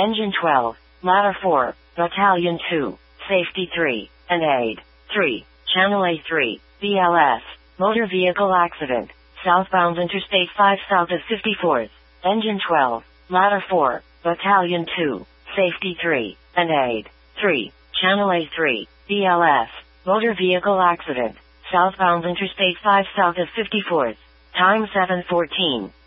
Engine 12, Ladder 4, Battalion 2, Safety 3, and Aid 3, Channel A3, BLS, Motor Vehicle Accident, southbound Interstate 5 south of 54th, Engine 12, Ladder 4, Battalion 2, Safety 3, and Aid 3, Channel A3, BLS, Motor Vehicle Accident, southbound Interstate 5 south of 54th, time 7:14.